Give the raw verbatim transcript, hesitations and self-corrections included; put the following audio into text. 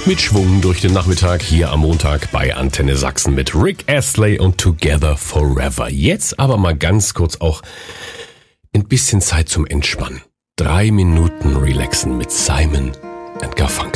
Mit Schwung durch den Nachmittag hier am Montag bei Antenne Sachsen mit Rick Astley und Together Forever. Jetzt aber mal ganz kurz auch ein bisschen Zeit zum Entspannen. Drei Minuten relaxen mit Simon and Garfunkel.